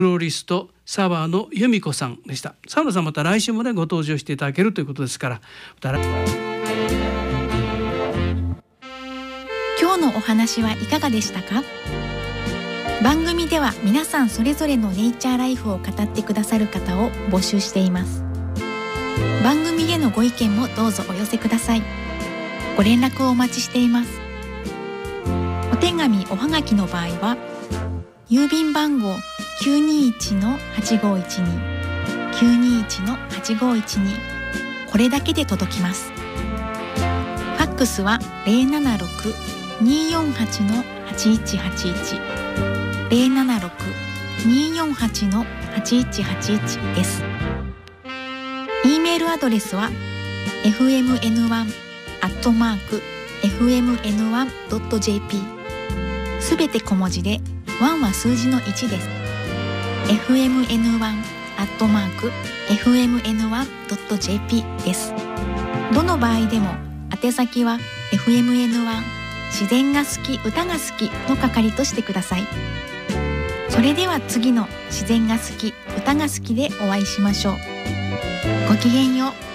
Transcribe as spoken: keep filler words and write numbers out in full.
フローリスト澤野由美子さんでした。澤野さんまた来週もねご登場していただけるということですから、また今日のお話はいかがでしたか？番組では皆さんそれぞれのネイチャーライフを語ってくださる方を募集しています。番組へのご意見もどうぞお寄せください。ご連絡をお待ちしています。お手紙おはがきの場合は郵便番号 きゅうにいちのはちごいちに きゅうにいちのはちごいちに これだけで届きます。ファックスは ゼロななろく にーよんはち はちいちはちいち ゼロななろく にーよんはち はちいちはちいち です。 E メールアドレスは エフエムエヌワン アットマーク エフエムエヌワン ドット ジェーピー すべて小文字でワンは数字のいちです。 エフエムエヌワン アットマーク エフエムエヌワン ドット ジェーピー です。どの場合でも宛先は エフエムエヌワン 自然が好き歌が好きの係としてください。それでは次の自然が好き歌が好きでお会いしましょう。ごきげんよう。